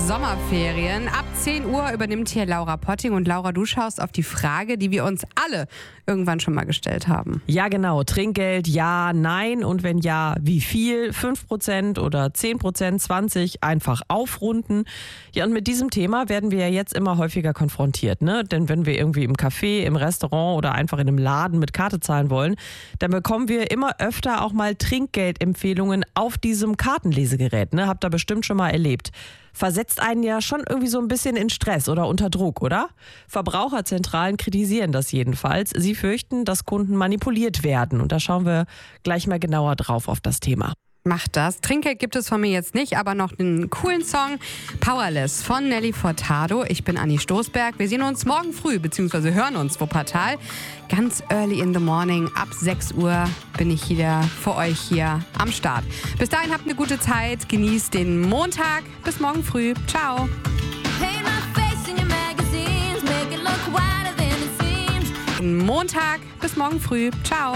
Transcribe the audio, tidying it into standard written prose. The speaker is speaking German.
Sommerferien. Ab 10 Uhr übernimmt hier Laura Potting. Und Laura, du schaust auf die Frage, die wir uns alle irgendwann schon mal gestellt haben. Ja, genau. Trinkgeld, ja, nein. Und wenn ja, wie viel? 5% oder 10%, 20%? Einfach aufrunden. Ja, und mit diesem Thema werden wir ja jetzt immer häufiger konfrontiert, ne? Denn wenn wir irgendwie im Café, im Restaurant oder einfach in einem Laden mit Karte zahlen wollen, dann bekommen wir immer öfter auch mal Trinkgeldempfehlungen auf diesem Kartenlesegerät, ne? Habt ihr bestimmt schon mal erlebt. Versetzt einen ja schon irgendwie so ein bisschen in Stress oder unter Druck, oder? Verbraucherzentralen kritisieren das jedenfalls. Sie fürchten, dass Kunden manipuliert werden. Und da schauen wir gleich mal genauer drauf auf das Thema. Macht das. Trinkgeld gibt es von mir jetzt nicht, aber noch einen coolen Song. Powerless von Nelly Furtado. Ich bin Anni Stoßberg. Wir sehen uns morgen früh, beziehungsweise hören uns Wuppertal. Ganz early in the morning, ab 6 Uhr bin ich wieder für euch hier am Start. Bis dahin habt eine gute Zeit, genießt den Montag. Bis morgen früh. Ciao. Montag, bis morgen früh. Ciao.